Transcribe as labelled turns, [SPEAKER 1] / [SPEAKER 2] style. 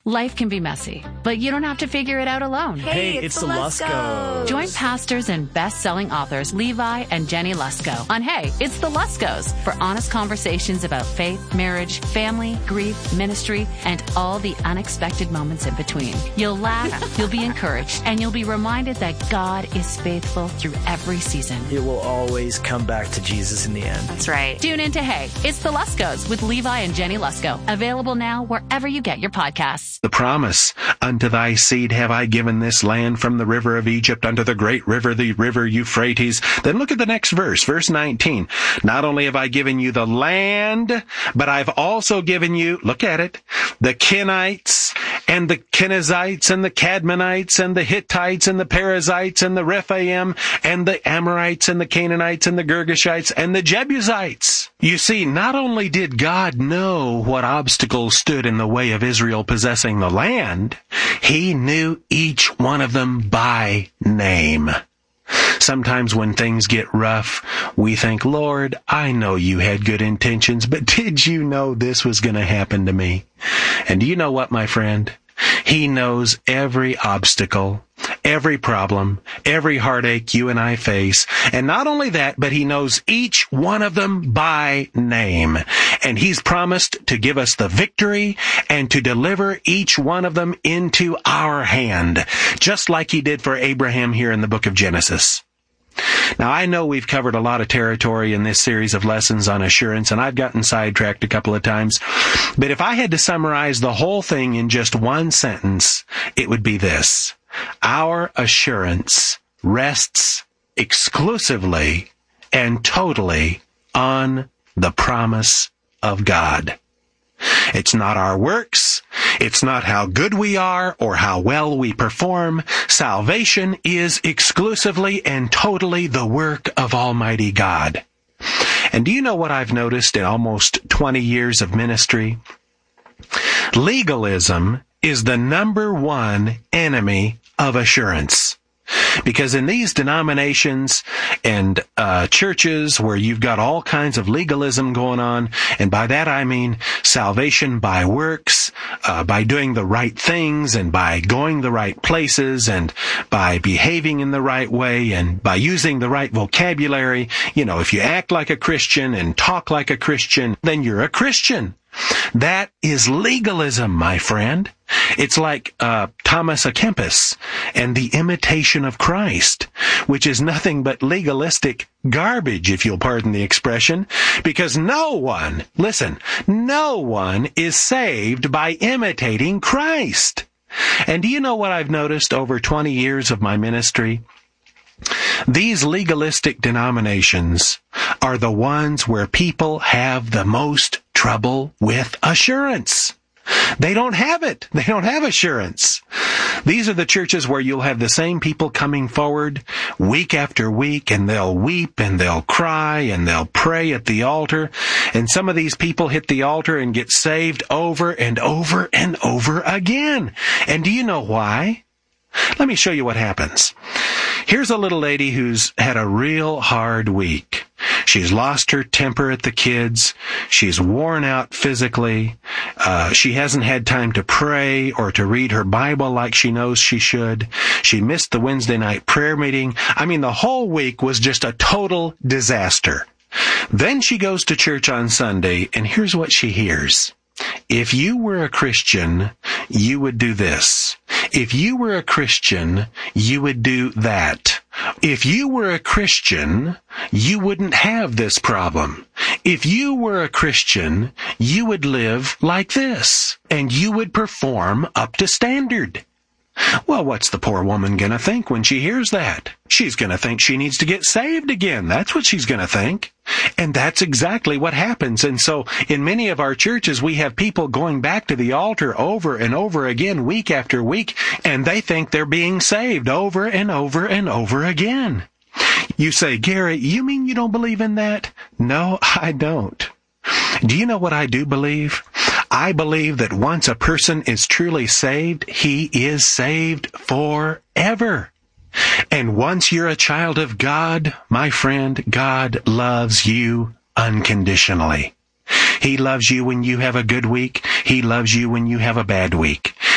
[SPEAKER 1] Life can be messy, but you don't have to figure it out alone.
[SPEAKER 2] Hey, it's the Luskos.
[SPEAKER 1] Join pastors and best-selling authors Levi and Jenny Lusko on Hey, It's the Luskos for honest conversations about faith, marriage, family, grief, ministry, and all the unexpected moments in between. You'll laugh, you'll be encouraged, and you'll be reminded that God is faithful through every season.
[SPEAKER 2] It will always come back to Jesus in the end.
[SPEAKER 1] That's right. Tune in to Hey, It's the Luskos with Levi and Jenny Lusko. Available now wherever you get your podcasts.
[SPEAKER 3] The promise, unto thy seed have I given this land from the river of Egypt unto the great river, the river Euphrates. Then look at the next verse, verse 19. Not only have I given you the land, but I've also given you, look at it, the Kenites and the Kenizzites and the Cadmonites and the Hittites and the Perizzites and the Rephaim and the Amorites and the Canaanites and the Girgashites and the Jebusites. You see, not only did God know what obstacles stood in the way of Israel possessing the land, He knew each one of them by name. Sometimes when things get rough, we think, Lord, I know you had good intentions, but did you know this was going to happen to me? And do you know what, my friend? He knows every obstacle, every problem, every heartache you and I face. And not only that, but He knows each one of them by name. And He's promised to give us the victory and to deliver each one of them into our hand, just like He did for Abraham here in the book of Genesis. Now, I know we've covered a lot of territory in this series of lessons on assurance, and I've gotten sidetracked a couple of times. But if I had to summarize the whole thing in just one sentence, it would be this. Our assurance rests exclusively and totally on the promise of God. It's not our works. It's not how good we are or how well we perform. Salvation is exclusively and totally the work of Almighty God. And do you know what I've noticed in almost 20 years of ministry? Legalism is the number one enemy of assurance. Because in these denominations and churches where you've got all kinds of legalism going on, and by that I mean salvation by works, by doing the right things and by going the right places and by behaving in the right way and by using the right vocabulary. You know, if you act like a Christian and talk like a Christian, then you're a Christian. That is legalism, my friend. It's like Thomas à Kempis and the imitation of Christ, which is nothing but legalistic garbage, if you'll pardon the expression, because no one is saved by imitating Christ. And do you know what I've noticed over 20 years of my ministry? These legalistic denominations are the ones where people have the most trouble with assurance. They don't have it. They don't have assurance. These are the churches where you'll have the same people coming forward week after week, and they'll weep and they'll cry and they'll pray at the altar. And some of these people hit the altar and get saved over and over and over again. And do you know why? Let me show you what happens. Here's a little lady who's had a real hard week. She's lost her temper at the kids. She's worn out physically. She hasn't had time to pray or to read her Bible like she knows she should. She missed the Wednesday night prayer meeting. I mean, the whole week was just a total disaster. Then she goes to church on Sunday, and here's what she hears. If you were a Christian, you would do this. If you were a Christian, you would do that. If you were a Christian, you wouldn't have this problem. If you were a Christian, you would live like this, and you would perform up to standard. Well, what's the poor woman going to think when she hears that? She's going to think she needs to get saved again. That's what she's going to think. And that's exactly what happens. And so in many of our churches, we have people going back to the altar over and over again, week after week, and they think they're being saved over and over and over again. You say, Gary, you mean you don't believe in that? No, I don't. Do you know what I do believe? I believe that once a person is truly saved, he is saved forever. And once you're a child of God, my friend, God loves you unconditionally. He loves you when you have a good week. He loves you when you have a bad week.